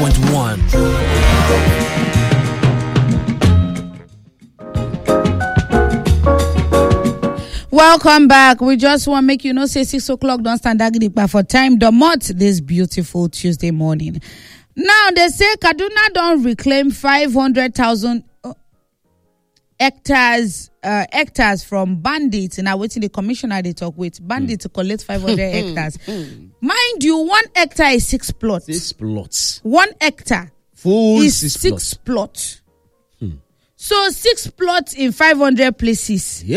Welcome back. We just want to make you know, say 6 o'clock, don't stand agripa for time. Domot this beautiful Tuesday morning. Now, they say Kaduna don't reclaim 500,000 hectares from bandits. Now, waiting the commissioner they talk with. Bandits to collect 500 hectares. Mind you, 1 hectare is 6 plots. 6 plots. 1 hectare Full is 6 plots. So 6 plots in 500 places. Yeah.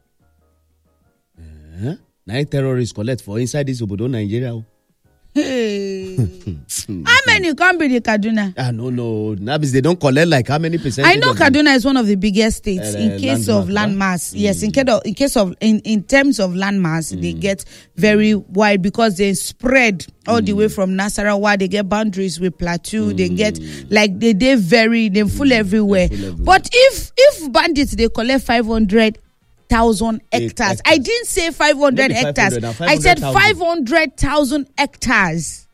9 terrorists collect for inside this Obodo, Nigeria. Hey. How many come be the Kaduna? No. That means they don't collect like how many percent? I know Kaduna is one of the biggest states in case of land mass. Yes, in terms of land mass, they get very wide because they spread all the way from Nasarawa. They get boundaries with Plateau. They get like they full everywhere. But if bandits they collect 500,000 hectares. I didn't say 500 hectares. I said 500,000 hectares.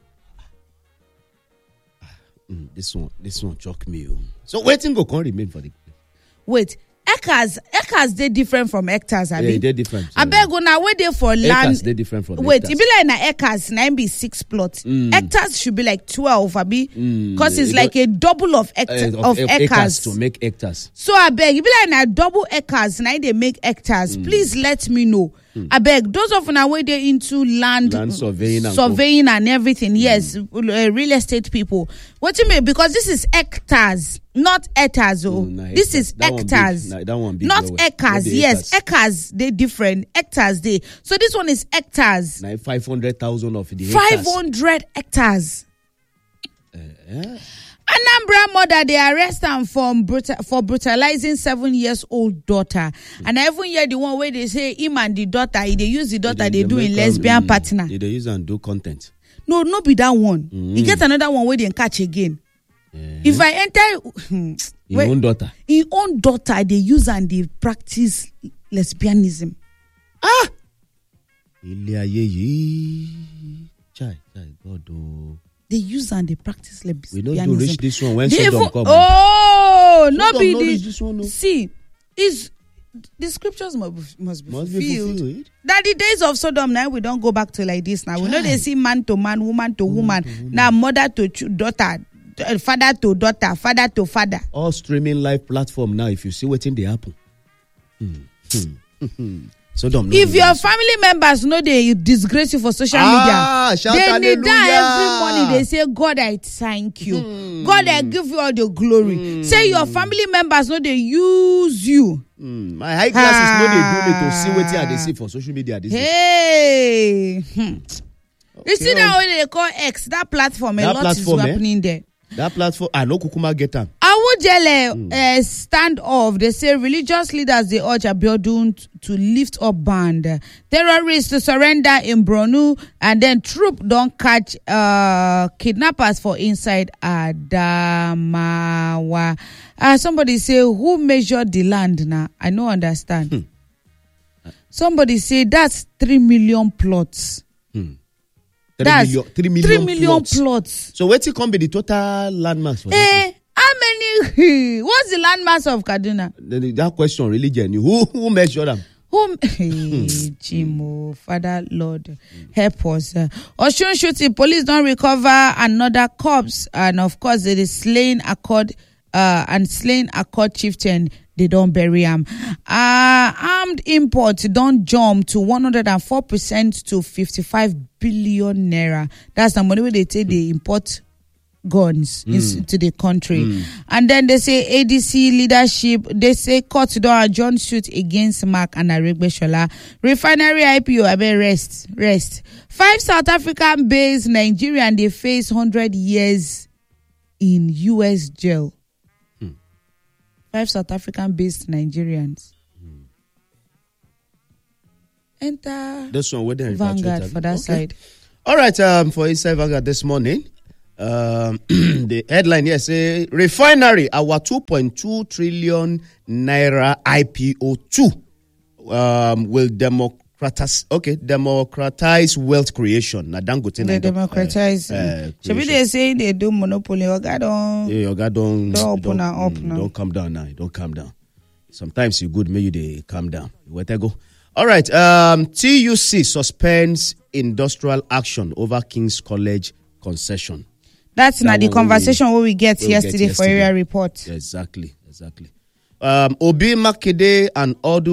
This one shocked me. So waiting go can't remain for the. Wait, acres they different from hectares. Yeah, they different. I beg you now. Where they for land? Acres they different from. Wait, hectares. it be like na acres, na be 6 plots. Hectares should be like 12, abi, because it's like a double of acres to make hectares. So I beg, it be like na double acres, na they make hectares. Please let me know. I beg those of now where they into land surveying and everything. Yes, real estate people. What do you mean? Because this is hectares, not hectares. This is hectares, not acres. Yes, acres they different. Hectares they. So this one is hectares. 500,000 of the 500 hectares. Anambra mother, they arrest him for brutalizing 7-year-old daughter. And I even hear the one where they say him and the daughter, they use the daughter they do in lesbian partner. They use and do content. No, not be that one. You get another one where they catch again. If I enter your own daughter, they use and they practice lesbianism. God. They use and they practice lesbianism. We don't do reach this one when Sodom come. Not be this one. No. See, the scriptures must be fulfilled. That the days of Sodom now we don't go back to like this now. We know they see man to man, woman to woman. Now mother to daughter, father to daughter, father to father. All streaming live platform now. If you see what's in the apple. Sodom, if your family members know they disgrace you for social media, then they die every morning. They say, God, I thank you. God, I give you all the glory. Say your family members know they use you. My high classes know they do me to see what they see for social media. Hey, you see that when they call X, that platform, a lot is happening there. That platform, I know Kukuma get them. Awujele stand off. They say religious leaders they urge Abiodun to lift up band. Terrorists to surrender in Borno, and then troop don't catch kidnappers for inside Adamawa. Somebody say who measured the land now? I don't understand. Somebody say that's 3 million plots. 3 million plots. So what's it come be the total landmass for that? How many? What's the landmass of Kaduna? That question really genuine. Who measured them? Jimo, Father Lord, help us. Osun shooting, police don't recover another corpse, and of course it is slain Accord chieftain. They don't bury him. Armed imports don't jump to 104% to 55 billion naira. That's the money where they take they import guns into the country. And then they say ADC leadership, they say court don't adjourn suit against Mark and Aregbesola. Refinery IPO, I mean rest. 5 South African based Nigerian, they face 100 years in US jail. 5 South African based Nigerians. Enter this one Vanguard for that side. All right, for Inside Vanguard this morning, the headline here say refinery our 2.2 trillion naira IPO 2 will democratize wealth creation. Na Dangote They democratize. Should they say they do monopoly? Oga don't open up now. Don't calm down now. Don't calm down. Sometimes you good, maybe they calm down. Where they go? All right. TUC suspends industrial action over King's College concession. That's not the conversation we get yesterday for area report. Yeah, exactly. Obi Makinde and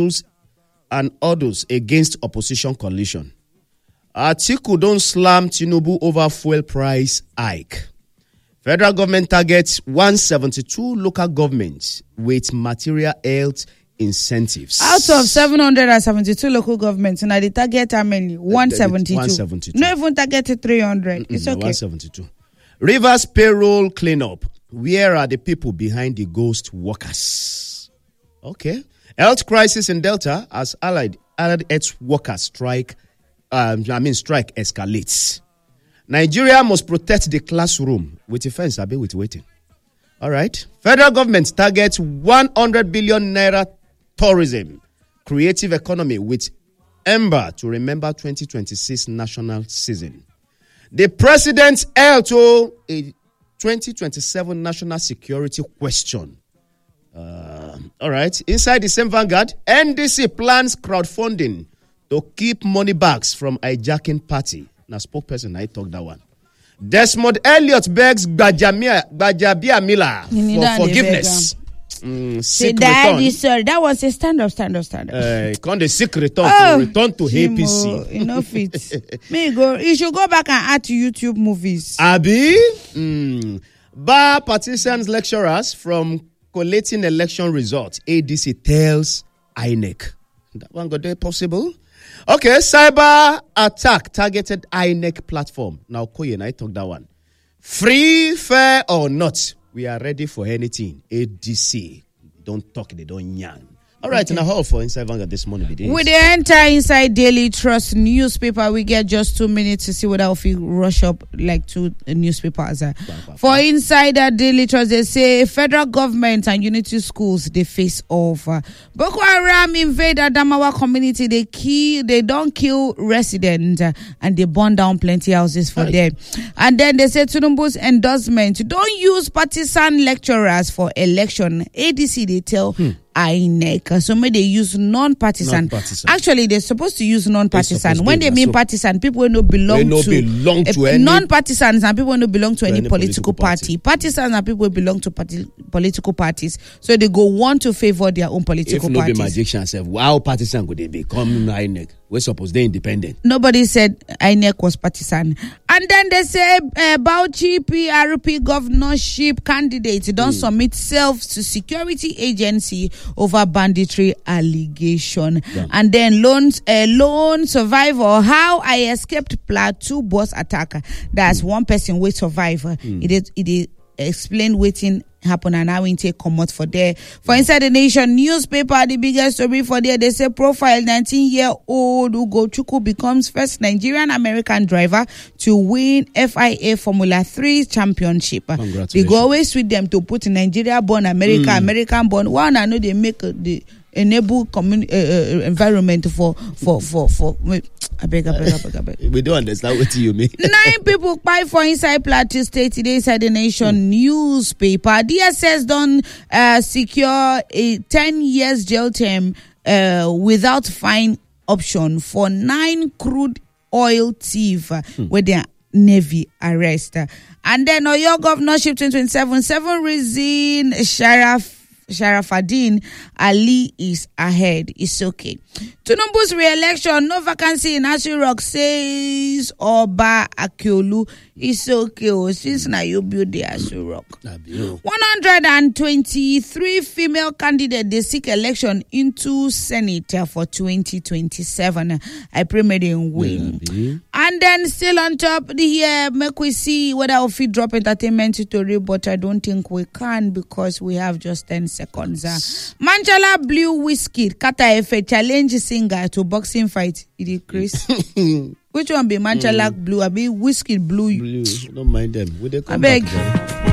others against opposition coalition. Atiku don't slam Tinubu over fuel price hike. Federal government targets 172 local governments with material health incentives. Out of 772 local governments, now the target how many? 172. 172. No even target 300. It's okay. 172. Rivers payroll cleanup. Where are the people behind the ghost workers? Okay. Health crisis in Delta as allied health workers strike escalates. Nigeria must protect the classroom with a fence. I'll be with waiting. All right. Federal government targets 100 billion naira tourism, creative economy with Ember to remember 2026 national season. The president held to a 2027 national security question. All right. Inside the same Vanguard, NDC plans crowdfunding to keep money bags from hijacking party. Now, spokesperson, I talked that one. Desmond Elliott begs Gbajabiamila for forgiveness. Seek return. Sorry, that was a stand up. Can't the seek return to APC. Enough it. You should go back and add to YouTube movies. Abi? Bar partisan lecturers from collating election results. ADC tells INEC. That one got there possible? Okay, cyber attack targeted INEC platform. Now, Koyen, I talk that one. Free, fair or not, we are ready for anything. ADC. Don't talk, they don't yarn. All right, in a hall for Inside Vanguard this morning. With the entire Inside Daily Trust newspaper, we get just 2 minutes to see whether if we rush up like two newspapers. For Inside Daily Trust, they say federal government and unity schools, they face off. Boko Haram invade Adamawa community. They don't kill residents and they burn down plenty houses for them. And then they say Tinubu's endorsement, don't use partisan lecturers for election. ADC, they tell INEC. So may they use non-partisan. Actually, they're supposed to use non-partisan. When they mean partisan, people will not belong to any non-partisans and people will not belong to any political party. Partisans and people will belong to political parties. So they go want to favor their own political parties. If no be magician self, how partisan could they become INEC? We're supposed they're independent. Nobody said INEC was partisan. And then they say Bauchi PRP governorship candidates don't submit self to security agency over banditry allegation. Yeah. And then lone survivor, how I escaped Plateau bus attack. That's one person with survivor. It explained waiting happen and how we take come out for there. For Inside the Nation newspaper, the biggest story for there, they say profile 19-year-old Ugochukwu becomes first Nigerian American driver to win FIA Formula 3 championship. They go always with them to put Nigeria born American born. One I know they make the enable environment for I beg. We don't understand what you mean. 9 people buy for Inside Plateau State today. Inside the Nation newspaper. DSS don't secure a 10 years jail term without fine option for 9 crude oil thieves with their Navy arrest. And then Oyo governorship 2027, 7 reason Sharafaddin Ali is ahead. It's okay. Tinubu's re-election, no vacancy in Aso Rock, says Oba Akiolu. It's okay. Since now you build the Aso Rock. 123 female candidates, they seek election into Senate for 2027. I pray may they win. And then still on top here, make we see whether if we drop entertainment story, but I don't think we can because we have just 10 seconds. Manchala Blue Whiskey, Kata Efe challenge singer to boxing fight. It is Chris. Which one be Manchala Blue? I be Whiskey Blue. Don't mind them. Will they come I beg. back then?